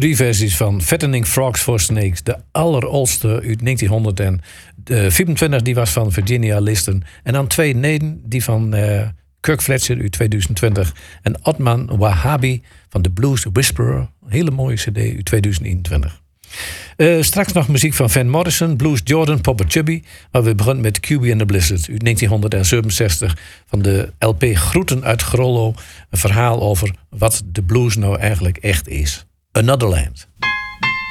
3 versies van Fattening Frogs for Snakes. De alleroudste uit 1925, die was van Virginia Liston. En dan 2 neden, die van Kirk Fletcher uit 2020. En Otman Wahhabi van The Blues Whisperer. Een hele mooie cd uit 2021. Straks nog muziek van Van Morrison, Blues Jordan, Papa Chubby. Maar we beginnen met QB and the Blizzard uit 1967 van de LP Groeten uit Grollo. Een verhaal over wat de blues nou eigenlijk echt is. Another Land.